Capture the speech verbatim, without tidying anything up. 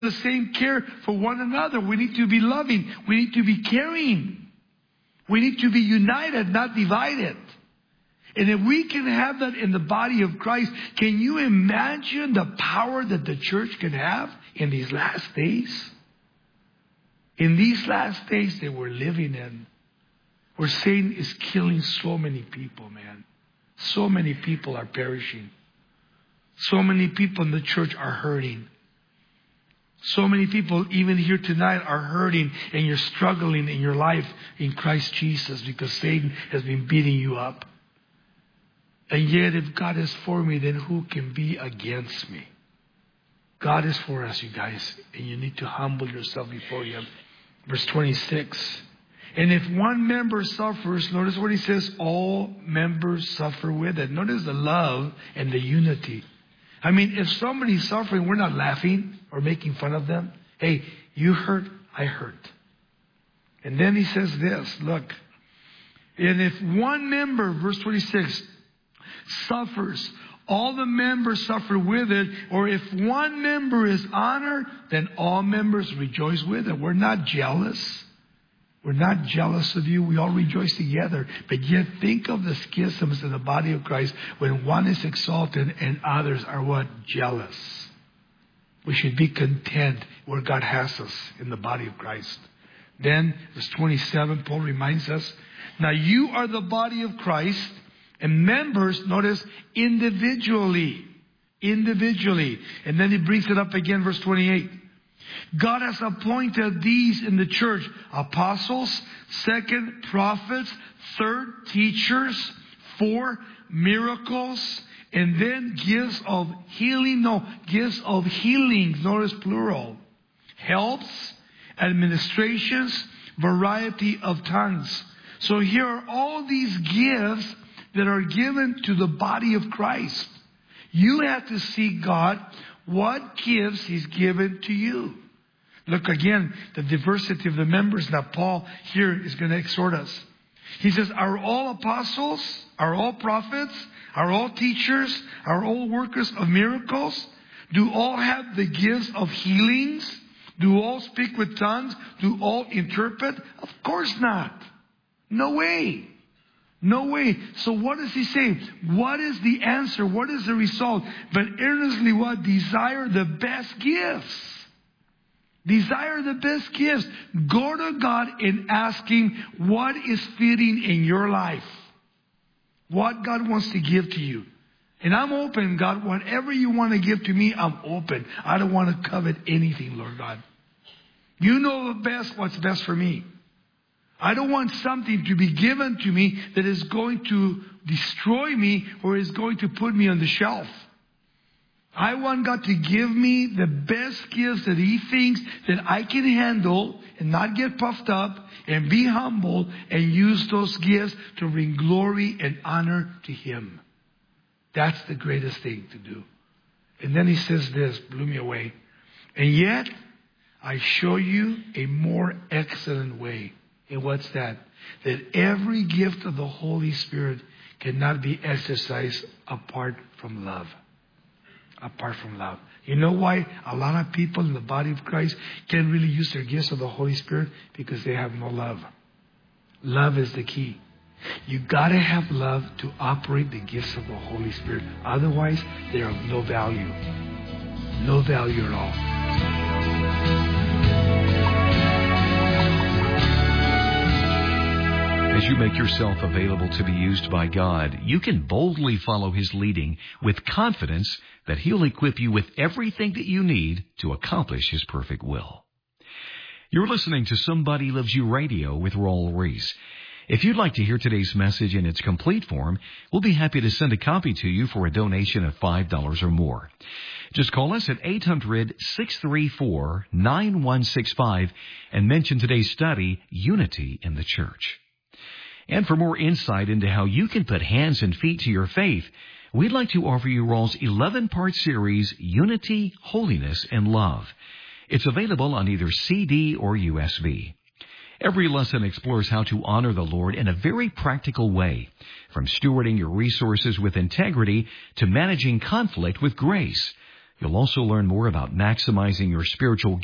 the same care for one another. We need to be loving. We need to be caring. We need to be united, not divided. And if we can have that in the body of Christ, can you imagine the power that the church can have in these last days? In these last days that we're living in, where Satan is killing so many people, man. So many people are perishing. So many people in the church are hurting. So many people, even here tonight, are hurting, and you're struggling in your life in Christ Jesus because Satan has been beating you up. And yet, if God is for me, then who can be against me? God is for us, you guys, and you need to humble yourself before Him. Verse twenty-six. And if one member suffers, notice what he says, all members suffer with it. Notice the love and the unity. I mean, if somebody's suffering, we're not laughing or making fun of them. Hey, you hurt, I hurt. And then he says this, look. And if one member, verse twenty-six, suffers, all the members suffer with it. Or if one member is honored, then all members rejoice with it. We're not jealous. We're not jealous of you. We all rejoice together. But yet think of the schisms in the body of Christ when one is exalted and others are what? Jealous. We should be content where God has us in the body of Christ. Then, verse twenty-seven, Paul reminds us, now you are the body of Christ and members, notice, individually. Individually. And then he brings it up again, verse twenty-eight. God has appointed these in the church, apostles, second, prophets, third, teachers, four, miracles, and then gifts of healing, no, gifts of healing, notice plural, helps, administrations, variety of tongues. So here are all these gifts that are given to the body of Christ. You have to see God, what gifts He's given to you. Look again, the diversity of the members that Paul here is going to exhort us. He says, are all apostles? Are all prophets? Are all teachers? Are all workers of miracles? Do all have the gifts of healings? Do all speak with tongues? Do all interpret? Of course not. No way. No way. So what does he say? What is the answer? What is the result? But earnestly what? Desire the best gifts. Desire the best gifts. Go to God and ask Him what is fitting in your life. What God wants to give to you. And I'm open, God. Whatever you want to give to me, I'm open. I don't want to covet anything, Lord God. You know the best, what's best for me. I don't want something to be given to me that is going to destroy me or is going to put me on the shelf. I want God to give me the best gifts that He thinks that I can handle and not get puffed up and be humble and use those gifts to bring glory and honor to Him. That's the greatest thing to do. And then he says this, blew me away. And yet, I show you a more excellent way. And what's that? That every gift of the Holy Spirit cannot be exercised apart from love. Apart from love. You know why a lot of people in the body of Christ can't really use their gifts of the Holy Spirit? Because they have no love. Love is the key. You gotta have love to operate the gifts of the Holy Spirit. Otherwise, they are of no value. No value at all. As you make yourself available to be used by God, you can boldly follow His leading with confidence that He'll equip you with everything that you need to accomplish His perfect will. You're listening to Somebody Loves You Radio with Raul Ries. If you'd like to hear today's message in its complete form, we'll be happy to send a copy to you for a donation of five dollars or more. Just call us at eight hundred, six three four, nine one six five and mention today's study, Unity in the Church. And for more insight into how you can put hands and feet to your faith, we'd like to offer you Raul's eleven-part series, Unity, Holiness, and Love. It's available on either C D or U S B. Every lesson explores how to honor the Lord in a very practical way, from stewarding your resources with integrity to managing conflict with grace. You'll also learn more about maximizing your spiritual